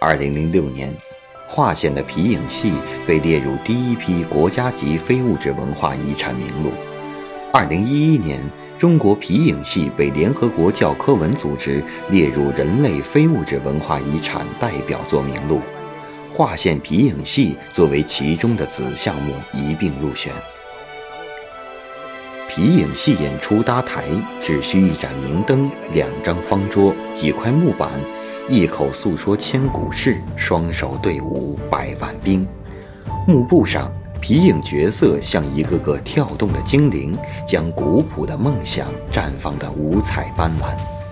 2006年，华县的皮影戏被列入第一批国家级非物质文化遗产名录。2011年，中国皮影戏被联合国教科文组织列入人类非物质文化遗产代表作名录，华县皮影戏作为其中的子项目一并入选。皮影戏演出搭台只需一盏明灯、2张方桌、几块木板，一口诉说千古事，双手对舞100万兵。幕布上，皮影角色像一个个跳动的精灵，将古朴的梦想绽放得五彩斑斓。